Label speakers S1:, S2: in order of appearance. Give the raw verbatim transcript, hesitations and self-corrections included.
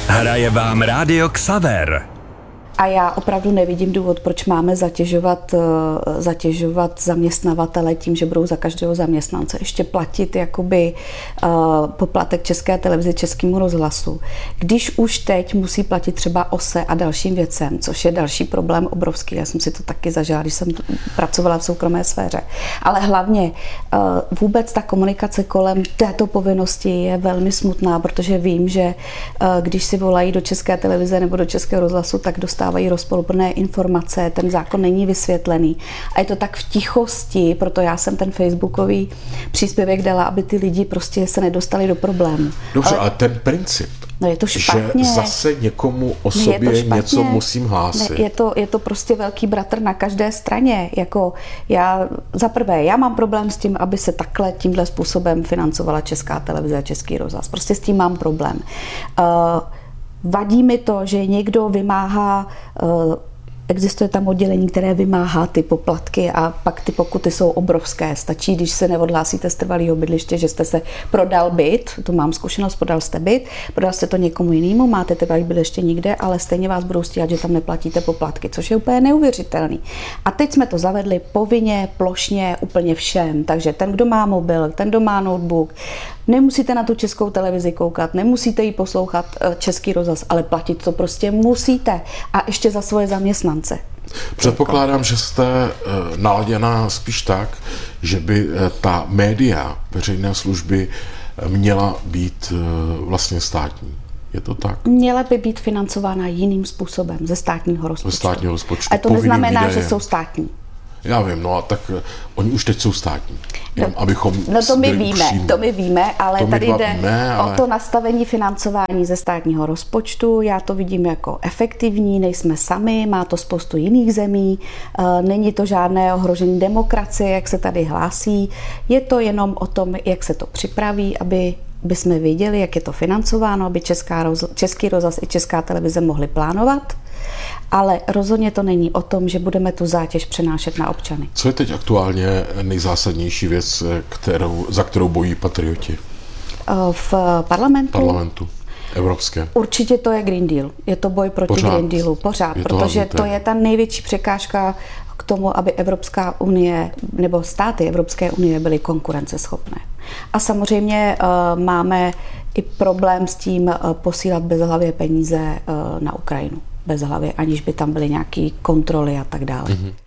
S1: Hraje vám Rádio Xaver.
S2: A já opravdu nevidím důvod, proč máme zatěžovat, zatěžovat zaměstnavatele tím, že budou za každého zaměstnance ještě platit jakoby uh, poplatek České televizi, Českému rozhlasu. Když už teď musí platit třeba O S E a dalším věcem, což je další problém obrovský. Já jsem si to taky zažila, když jsem pracovala v soukromé sféře. Ale hlavně uh, vůbec ta komunikace kolem této povinnosti je velmi smutná, protože vím, že uh, když si volají do České televize nebo do Českého rozhlasu, tak dostávají dávají rozporuplné informace, ten zákon není vysvětlený. A je to tak v tichosti, proto já jsem ten facebookový příspěvek dala, aby ty lidi prostě se nedostali do problému.
S3: Dobře, ale, ale ten princip,
S2: no je to špatně,
S3: že zase někomu o sobě něco musím hlásit.
S2: Ne, je, to, je to prostě velký bratr na každé straně. Jako já, za prvé, já mám problém s tím, aby se takhle tímhle způsobem financovala Česká televize a Český rozhlas. Prostě s tím mám problém. Uh, Vadí mi to, že někdo vymáhá, existuje tam oddělení, které vymáhá ty poplatky a pak ty pokuty jsou obrovské. Stačí, když se neodhlásíte z trvalého bydliště, že jste se prodal byt, to mám zkušenost, prodal jste byt, prodal jste to někomu jinému, máte trvalé bydliště nikde, ale stejně vás budou stíhat, že tam neplatíte poplatky, což je úplně neuvěřitelný. A teď jsme to zavedli povinně, plošně, úplně všem. Takže ten, kdo má mobil, ten, kdo má notebook, nemusíte na tu Českou televizi koukat, nemusíte jí poslouchat Český rozhlas, ale platit to prostě musíte. A ještě za svoje zaměstnance.
S3: Předpokládám, že jste naladěná spíš tak, že by ta média veřejné služby měla být vlastně státní. Je to tak?
S2: Měla by být financována jiným způsobem, ze státního rozpočtu.
S3: Ze státního rozpočtu.
S2: A to neznamená, výdaje. Že jsou státní.
S3: Já vím, no a tak oni už teď jsou státní. Jenom, no, abychom
S2: no to my víme, upřímní. to my víme, ale
S3: to
S2: tady jde
S3: víme, ale...
S2: o to nastavení financování ze státního rozpočtu. Já to vidím jako efektivní, nejsme sami, má to spoustu jiných zemí, není to žádné ohrožení demokracie, jak se tady hlásí. Je to jenom o tom, jak se to připraví, aby by jsme věděli, jak je to financováno, aby Česká roz, Český rozhlas i Česká televize mohli plánovat. Ale rozhodně to není o tom, že budeme tu zátěž přenášet na občany.
S3: Co je teď aktuálně nejzásadnější věc, kterou, za kterou bojí patrioti?
S2: V parlamentu?
S3: Parlamentu. Evropské.
S2: Určitě to je Green Deal. Je to boj proti
S3: Pořád.
S2: Green Dealu. Pořád.
S3: Je to
S2: protože
S3: hlavně
S2: to je ta největší překážka k tomu, aby Evropská unie nebo státy Evropské unie byly konkurenceschopné. A samozřejmě uh, máme i problém s tím uh, posílat bezhlavě peníze uh, na Ukrajinu. Bezhlavě, aniž by tam byly nějaké kontroly a tak dále. Mm-hmm.